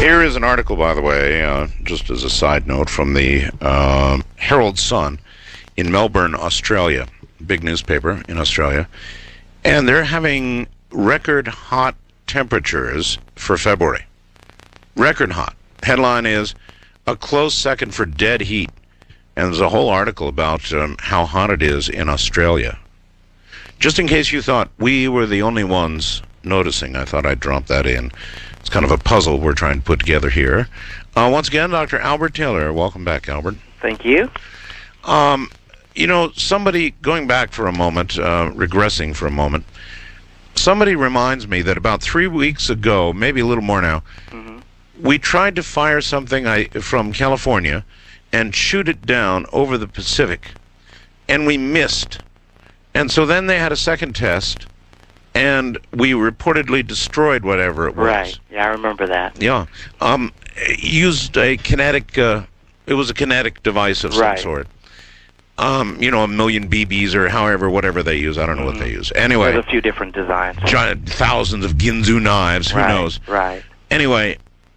Here is an article, by the way, just as a side note, from the Herald Sun in Melbourne, Australia, big newspaper in Australia, and they're having record hot temperatures for February. Record hot. Headline is, a close second for dead heat. And there's a whole article about how hot it is in Australia. Just in case you thought we were the only ones noticing, I thought I'd drop that in. It's kind of a puzzle we're trying to put together here. Once again, Dr. Albert Taylor. Welcome back, Albert. Thank you. You know, somebody, going back for a moment, regressing for a moment, somebody reminds me that about 3 weeks ago, maybe a little more now, we tried to fire something from California and shoot it down over the Pacific, and we missed. And so then they had a second test, and we reportedly destroyed whatever it was. Right. Yeah, I remember that. Yeah. Used a kinetic, it was a kinetic device of some sort. You know, 1 million BBs or however, whatever they use. I don't know what they use. Anyway. There's a few different designs. Giant, thousands of Ginzu knives. Who knows? Right. Anyway,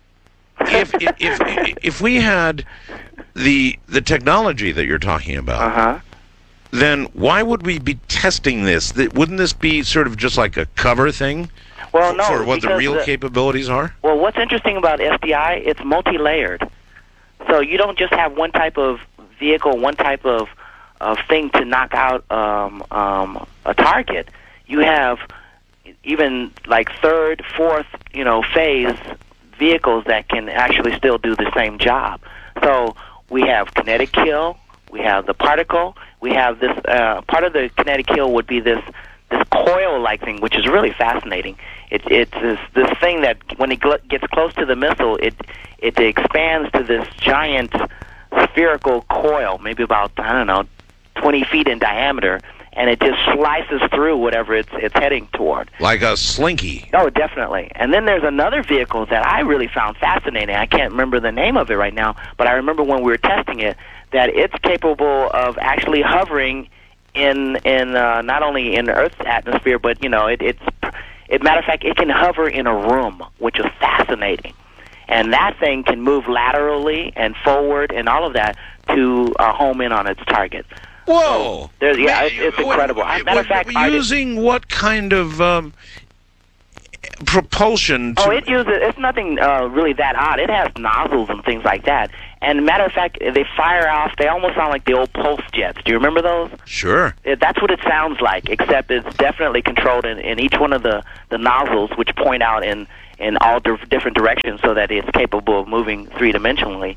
if we had the technology that you're talking about, then why would we be testing this? Wouldn't this be sort of just like a cover thing? Well, no, for what the real capabilities are? Well, what's interesting about SDI, it's multi-layered. So you don't just have one type of vehicle, one type of thing to knock out a target. You have even like third, fourth, phase vehicles that can actually still do the same job. So we have kinetic kill, we have the particle, we have this, part of the kinetic kill would be this coil-like thing, which is really fascinating. It's this thing that when it gets close to the missile, it expands to this giant spherical coil, maybe about, 20 feet in diameter, and it just slices through whatever it's heading toward. Like a slinky. Oh, definitely. And then there's another vehicle that I really found fascinating. I can't remember the name of it right now, but I remember when we were testing it, that it's capable of actually hovering in not only in Earth's atmosphere, but matter of fact, it can hover in a room, which is fascinating. And that thing can move laterally and forward and all of that to home in on its target. Whoa! So it's incredible. Matter of fact, using what kind of propulsion? It's nothing really that odd. It has nozzles and things like that. And matter of fact, they fire off. They almost sound like the old pulse jets. Do you remember those? Sure. That's what it sounds like, except it's definitely controlled in each one of the nozzles, which point out in all different directions, so that it's capable of moving three-dimensionally.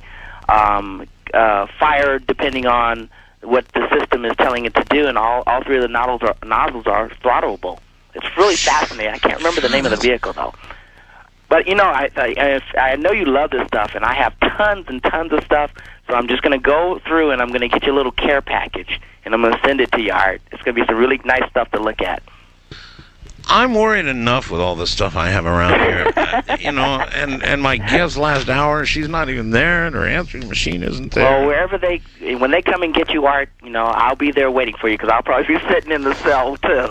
Fire depending on what the system is telling it to do, and all three of the nozzles are throttleable. It's really fascinating. I can't remember the name of the vehicle, though. But, I know you love this stuff, and I have tons and tons of stuff, so I'm just going to go through and I'm going to get you a little care package, and I'm going to send it to you, Art. It's going to be some really nice stuff to look at. I'm worried enough with all the stuff I have around here, and my guest last hour, she's not even there, and her answering machine isn't there. Well, when they come and get you, Art, I'll be there waiting for you, because I'll probably be sitting in the cell, too.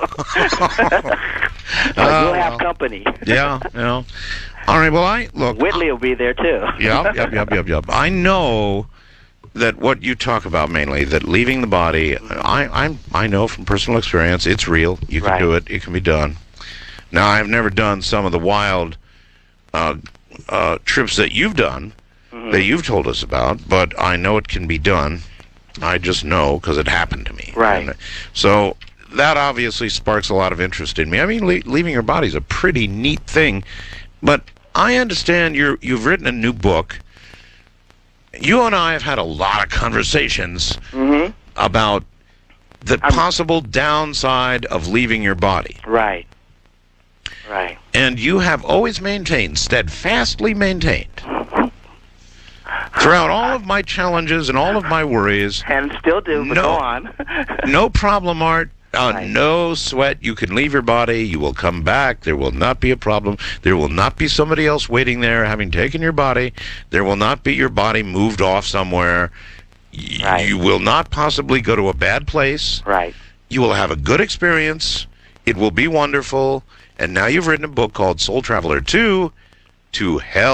You'll have company. Yeah. All right, well, look. Whitley will be there, too. Yep. I know that what you talk about mainly, that leaving the body, I know from personal experience, it's real. You can do it. It can be done. Now, I've never done some of the wild trips that you've done, that you've told us about, but I know it can be done. I just know because it happened to me. Right. And so that obviously sparks a lot of interest in me. I mean, leaving your body is a pretty neat thing, but I understand you've written a new book. You and I have had a lot of conversations about the possible downside of leaving your body. Right. And you have always steadfastly maintained, throughout all of my challenges and all of my worries. And still do, but go on. No problem, Art. No sweat. You can leave your body. You will come back. There will not be a problem. There will not be somebody else waiting there having taken your body. There will not be your body moved off somewhere. You will not possibly go to a bad place. Right. You will have a good experience. It will be wonderful. And now you've written a book called Soul Traveler 2, To Hell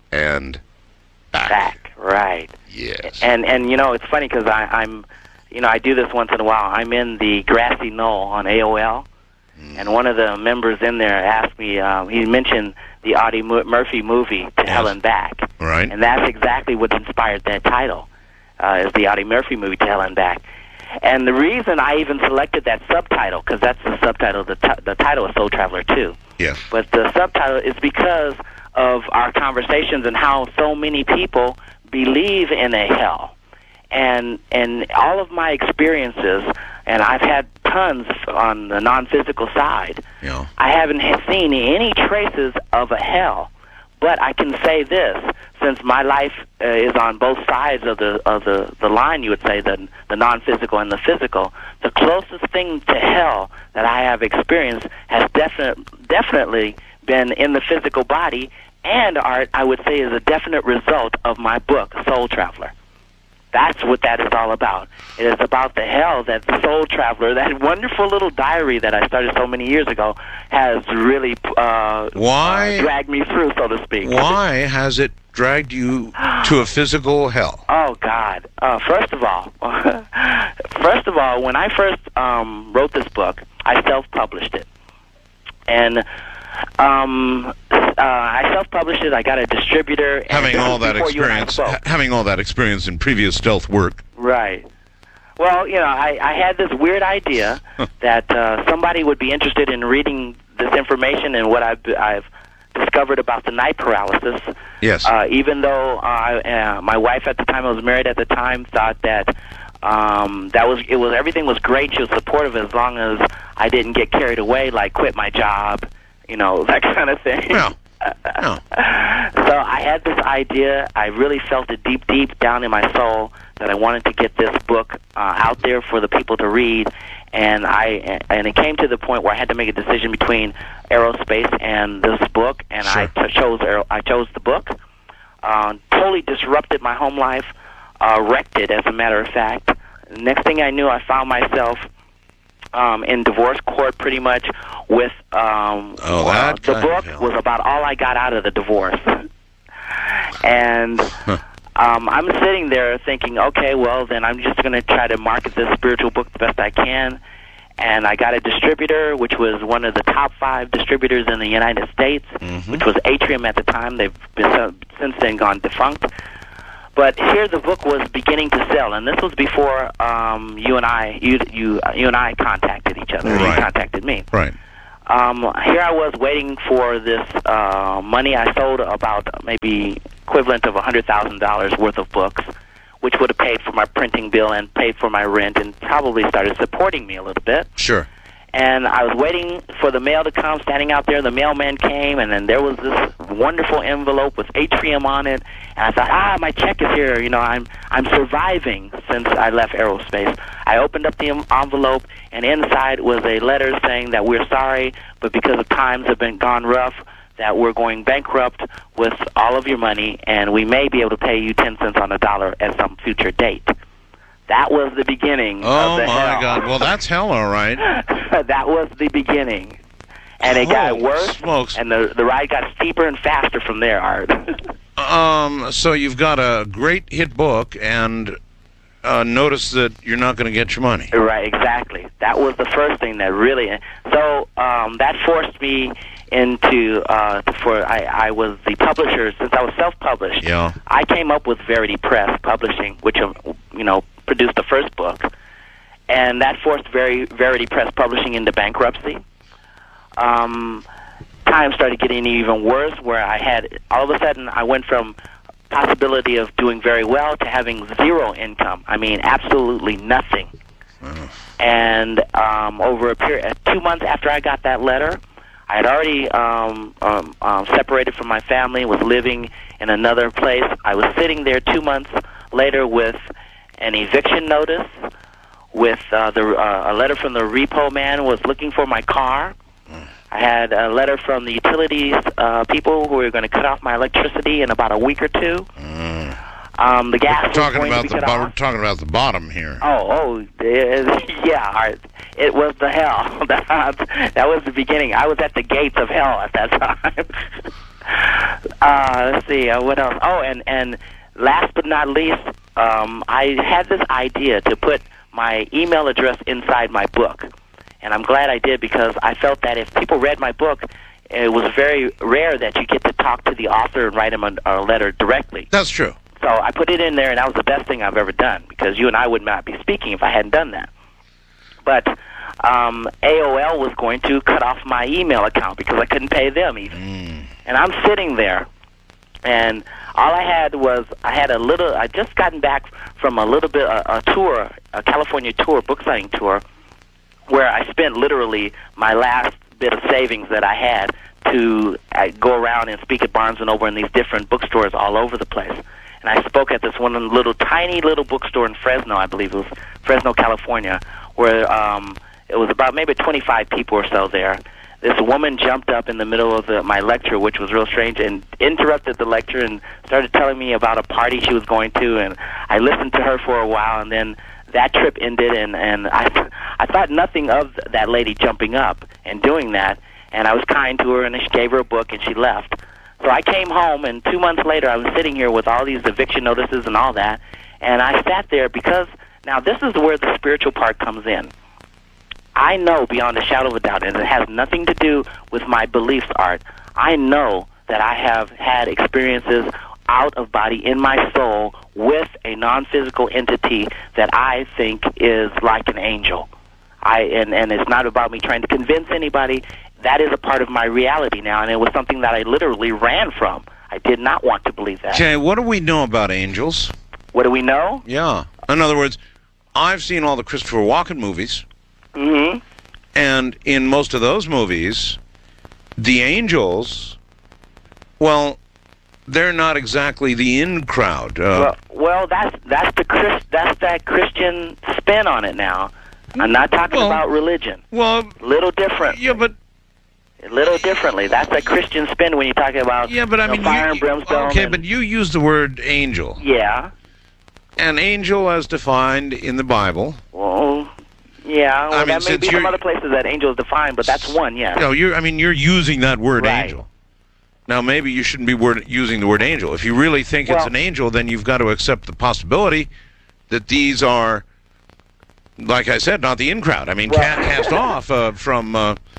and back. Back, right. Yes. And you know, it's funny because I'm, you know, I do this once in a while. I'm in the grassy knoll on AOL, and one of the members in there asked me, he mentioned the Audie Murphy movie, To Hell and Back. Right. And that's exactly what inspired that title, is the Audie Murphy movie, To Hell and Back. And the reason I even selected that subtitle, because that's the subtitle, the title is Soul Traveler 2. Yes. But the subtitle is because of our conversations and how so many people believe in a hell. And all of my experiences, and I've had tons on the non-physical side, Yeah. I haven't seen any traces of a hell. But I can say this, since my life is on both sides of the line, you would say, the non-physical and the physical, the closest thing to hell that I have experienced has definitely been in the physical body, and I would say is a definite result of my book, Soul Traveler. That's what that is all about. It is about the hell that the Soul Traveler, that wonderful little diary that I started so many years ago, has really dragged me through, so to speak. Why has it dragged you to a physical hell? Oh, God. First of all, when I first wrote this book, I self-published it. And I self-published it. I got a distributor. Having all that experience in previous stealth work. Right. Well, you know, I had this weird idea that somebody would be interested in reading this information and what I've discovered about the night paralysis. Yes. Even though my wife at the time, I was married at the time, thought that everything was great. She was supportive as long as I didn't get carried away, like quit my job, you know, that kind of thing. No. No. So I had this idea. I really felt it deep down in my soul that I wanted to get this book out there for the people to read, and it came to the point where I had to make a decision between aerospace and this book, and Sure. I chose the book. Totally disrupted my home life, wrecked it, as a matter of fact. Next thing I knew, I found myself in divorce court, pretty much, with the book was about all I got out of the divorce. And I'm sitting there thinking, okay, well, then I'm just going to try to market this spiritual book the best I can. And I got a distributor, which was one of the top 5 distributors in the United States, which was Atrium at the time. They've since then gone defunct. But here the book was beginning to sell, and this was before you and I contacted each other. Right. You contacted me. Right. Here I was waiting for this money. I sold about maybe equivalent of $100,000 worth of books, which would have paid for my printing bill and paid for my rent and probably started supporting me a little bit. Sure. And I was waiting for the mail to come, standing out there. The mailman came, and then there was this wonderful envelope with Atrium on it. And I thought, my check is here. You know, I'm surviving since I left aerospace. I opened up the envelope, and inside was a letter saying that we're sorry, but because of times have gone rough, that we're going bankrupt with all of your money, and we may be able to pay you 10 cents on the dollar at some future date. That was the beginning of the hell. Oh, my God. Well, that's hell, all right. That was the beginning. And it got worse, smokes. and the ride got steeper and faster from there, Art. So you've got a great hit book, and notice that you're not going to get your money. Right, exactly. That was the first thing that really... So that forced me into... I was the publisher, since I was self-published. Yeah. I came up with Verity Press Publishing, which, produced the first book. And that forced Verity Press Publishing into bankruptcy. Times started getting even worse, where all of a sudden, I went from possibility of doing very well to having zero income. I mean, absolutely nothing. And over a period, 2 months after I got that letter, I had already separated from my family, was living in another place. I was sitting there 2 months later with an eviction notice, with a letter from the repo man was looking for my car. I had a letter from the utilities people who were going to cut off my electricity in about a week or two. The gas was going to be cut off. We're talking about the bottom here. Yeah. It was the hell. That was the beginning. I was at the gates of hell at that time. Let's see, what else? Oh, and last but not least, I had this idea to put my email address inside my book. And I'm glad I did, because I felt that if people read my book, it was very rare that you get to talk to the author and write him a letter directly. That's true. So I put it in there, and that was the best thing I've ever done, because you and I would not be speaking if I hadn't done that. But AOL was going to cut off my email account because I couldn't pay them even. And I'm sitting there, and all I had was I just gotten back from a tour, a California tour, book signing tour, where I spent literally my last bit of savings that I had to go around and speak at Barnes & Noble in these different bookstores all over the place. And I spoke at this one tiny little bookstore in Fresno, I believe it was Fresno, California, where it was about maybe 25 people or so there. This woman jumped up in the middle of my lecture, which was real strange, and interrupted the lecture and started telling me about a party she was going to, and I listened to her for a while, and then that trip ended, and I thought nothing of that lady jumping up and doing that, and I was kind to her, and she gave her a book, and she left. So I came home, and 2 months later, I was sitting here with all these eviction notices and all that, and I sat there because, now this is where the spiritual part comes in. I know beyond a shadow of a doubt, and it has nothing to do with my beliefs, Art. I know that I have had experiences out of body in my soul with a non-physical entity that I think is like an angel. And it's not about me trying to convince anybody. That is a part of my reality now, and it was something that I literally ran from. I did not want to believe that. Okay, what do we know about angels? What do we know? Yeah. In other words, I've seen all the Christopher Walken movies. Mm-hmm. And in most of those movies, the angels, well, they're not exactly the in crowd. Well, that's that Christian spin on it now. I'm not talking about religion. Well, little different. Yeah, but a little differently. That's a Christian spin when you're talking about fire and brimstone. Okay, but you use the word angel. Yeah. An angel as defined in the Bible. Well, yeah. Well, that may be some other places that angel is defined, but that's one, yes. No, you're using that word angel. Now, maybe you shouldn't be using the word angel. If you really think it's an angel, then you've got to accept the possibility that these are, like I said, not the in crowd. I mean, cast off from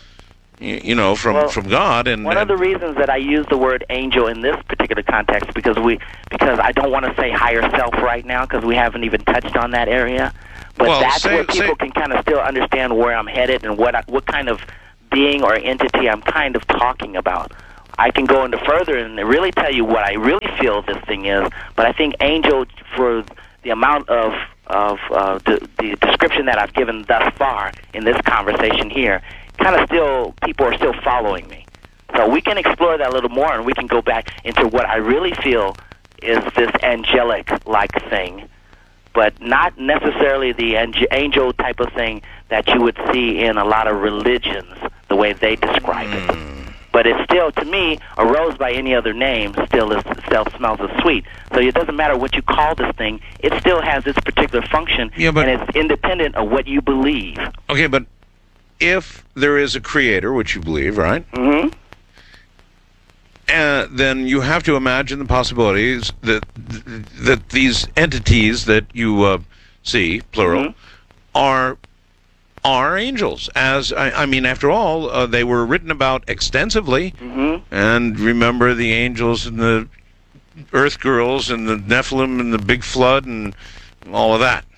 God. And one of the reasons that I use the word angel in this particular context because I don't want to say higher self right now because we haven't even touched on that area. But that's where people can kind of still understand where I'm headed and what kind of being or entity I'm kind of talking about. I can go into further and really tell you what I really feel this thing is, but I think angel, for the amount of the description that I've given thus far in this conversation here, kind of still, people are still following me. So we can explore that a little more, and we can go back into what I really feel is this angelic-like thing, but not necessarily the angel type of thing that you would see in a lot of religions, the way they describe it. But it's still, to me, a rose by any other name still smells as sweet. So it doesn't matter what you call this thing. It still has its particular function, and it's independent of what you believe. Okay, but if there is a creator, which you believe, right? Mm-hmm. Then you have to imagine the possibilities that these entities that you see, plural, are angels. As I mean, after all, they were written about extensively. Mm-hmm. And remember the angels and the earth girls and the Nephilim and the big flood and all of that.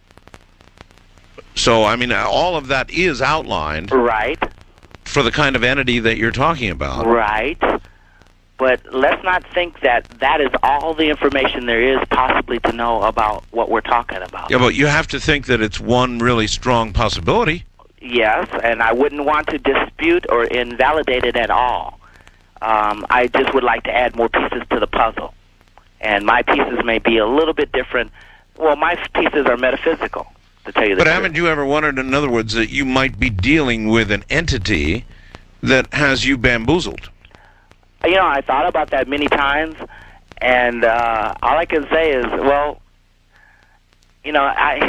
So, I mean, all of that is outlined. Right. For the kind of entity that you're talking about. Right. But let's not think that that is all the information there is possibly to know about what we're talking about. Yeah, but you have to think that it's one really strong possibility. Yes, and I wouldn't want to dispute or invalidate it at all. I just would like to add more pieces to the puzzle. And my pieces may be a little bit different. Well, my pieces are metaphysical, to tell you the truth. But haven't you ever wondered, in other words, that you might be dealing with an entity that has you bamboozled? You know, I thought about that many times, and all I can say is, well, you know,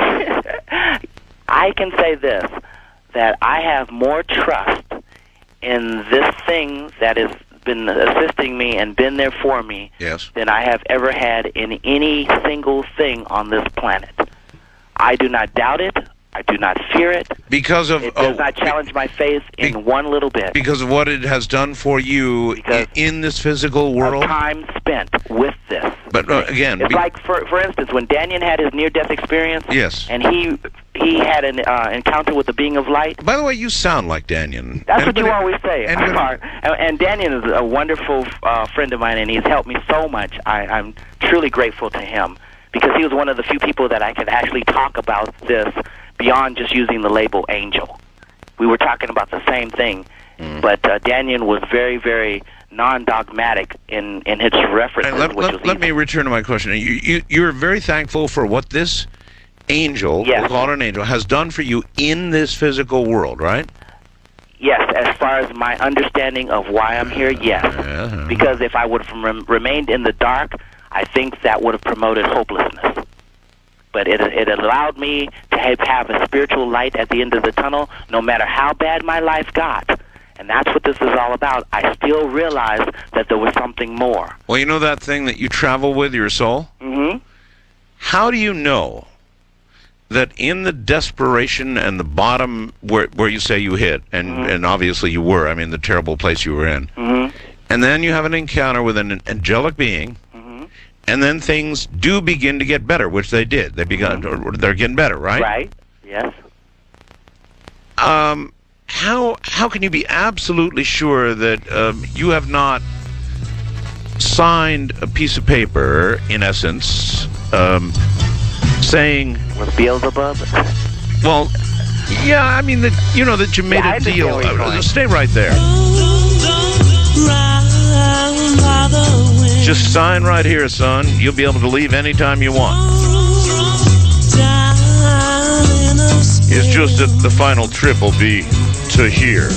I can say this, that I have more trust in this thing that is been assisting me and been there for me Yes. than I have ever had in any single thing on this planet. I do not doubt it. I do not fear it. Because of It does not challenge my faith in one little bit. because of what it has done for you Because in this physical world. Of time spent with this. But again, It's like, for instance, when Daniel had his near-death experience, yes. and he had an encounter with the being of light. By the way, you sound like Daniel. That's what you always say. Anybody- And Daniel is a wonderful friend of mine, and he's helped me so much. I'm truly grateful to him because he was one of the few people that I could actually talk about this beyond just using the label angel. We were talking about the same thing, but Daniel was very, very non-dogmatic in his references. Let me return to my question. You're very thankful for what this angel, Yes. we'll call it an angel, has done for you in this physical world, right? Yes, as far as my understanding of why I'm here, yes. Because if I would have remained in the dark, I think that would have promoted hopelessness. But it allowed me to have a spiritual light at the end of the tunnel, no matter how bad my life got. And that's what this is all about. I still realized that there was something more. Well, you know that thing that you travel with, your soul? Mm-hmm. How do you know that in the desperation and the bottom where you say you hit, and obviously you were, I mean, the terrible place you were in, and then you have an encounter with an angelic being, and then things do begin to get better, which they did. They're getting better, right? Right, yes. How can you be absolutely sure that you have not signed a piece of paper, in essence, saying... With Beelzebub? Well, yeah, I mean, that you made I a deal. understand where you're going. Stay right there. Just sign right here, son. You'll be able to leave anytime you want. It's just that the final trip will be to here.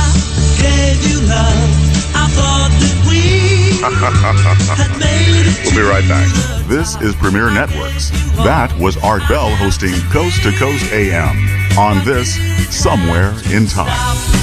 We'll be right back. This is Premier Networks. That was Art Bell hosting Coast to Coast AM on this Somewhere in Time.